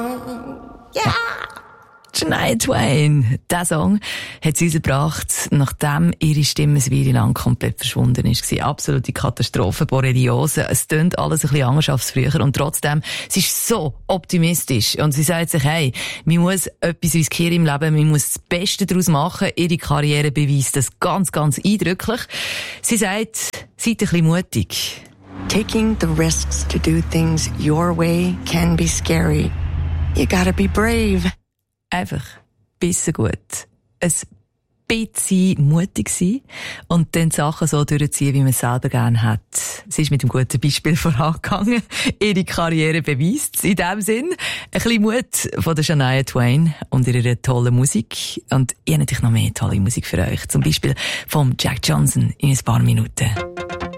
Ja! Shania Twain. Diesen Song hat sie uns gebracht, nachdem ihre Stimme eine Weile lang komplett verschwunden ist. Absolute Katastrophe, Borreliose. Es tönt alles ein bisschen anders als früher. Und trotzdem, sie ist so optimistisch. Und sie sagt sich, hey, man muss etwas riskieren im Leben, man muss das Beste daraus machen. Ihre Karriere beweist das ganz, ganz eindrücklich. Sie sagt, seid ein bisschen mutig. Taking the risks to do things your way can be scary. You gotta be brave. Einfach bisschen gut. Ein bisschen mutig sein und dann die Sachen so durchziehen, wie man es selber gerne hat. Sie ist mit einem guten Beispiel vorangegangen. Ihre Karriere beweist es. In diesem Sinn, ein bisschen Mut von der Shania Twain und ihrer tollen Musik. Und ich habe natürlich noch mehr tolle Musik für euch. Zum Beispiel vom Jack Johnson in ein paar Minuten.